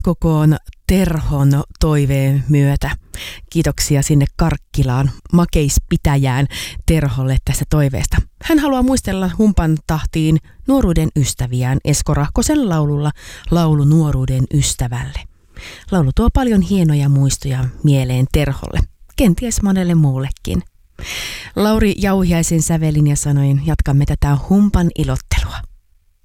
kokoon Terhon toiveen myötä. Kiitoksia sinne Karkkilaan makeispitäjään Terholle tästä toiveesta. Hän haluaa muistella humpan tahtiin nuoruuden ystäviään Esko Rahkosen laululla Laulu nuoruuden ystävälle. Laulu tuo paljon hienoja muistoja mieleen Terholle, kenties monelle muullekin. Lauri Jauhiaisen sävelin ja sanoin jatkamme tätä humpan ilottelua.